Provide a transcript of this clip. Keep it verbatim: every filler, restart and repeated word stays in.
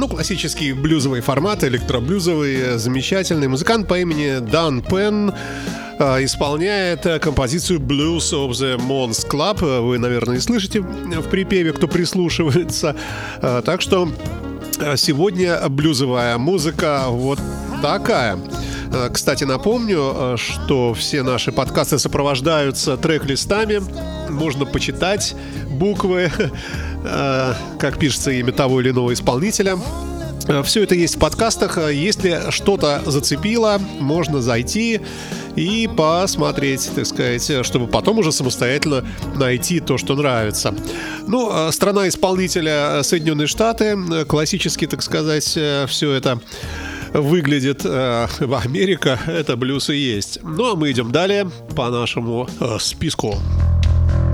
Ну, классический блюзовый формат, электроблюзовый, замечательный музыкант по имени Дан Пенн исполняет композицию Blues of the Mons Club. Вы, наверное, и слышите в припеве, кто прислушивается. Так что сегодня блюзовая музыка вот такая. Кстати, напомню, что все наши подкасты сопровождаются трек-листами. Можно почитать буквы, как пишется имя того или иного исполнителя. Все это есть в подкастах. Если что-то зацепило, можно зайти и посмотреть, так сказать, чтобы потом уже самостоятельно найти то, что нравится. Ну, страна исполнителя Соединенные Штаты. Классически, так сказать, все это выглядит э, Америка. Это блюз и есть. Ну, а мы идем далее по нашему э, списку.